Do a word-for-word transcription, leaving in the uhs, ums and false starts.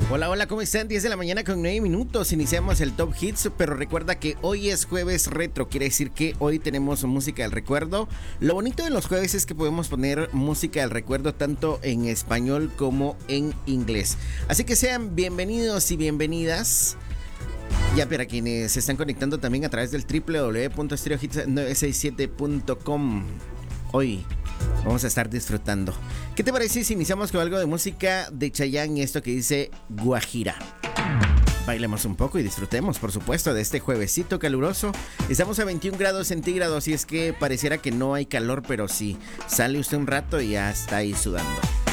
Hola, hola, ¿cómo están? diez de la mañana con nueve minutos. Iniciamos el Top Hits, pero recuerda que hoy es jueves retro. Quiere decir que hoy tenemos música del recuerdo. Lo bonito de los jueves es que podemos poner música del recuerdo tanto en español como en inglés. Así que sean bienvenidos y bienvenidas. Ya para quienes se están conectando también a través del doble u doble u doble u punto stereo hits nueve seis siete punto com. Hoy vamos a estar disfrutando. ¿Qué te parece si iniciamos con algo de música de Chayanne y esto que dice Guajira? Bailemos un poco y disfrutemos, por supuesto, de este juevesito caluroso. Estamos a veintiún grados centígrados y es que pareciera que no hay calor, pero sí, sale usted un rato y ya está ahí sudando.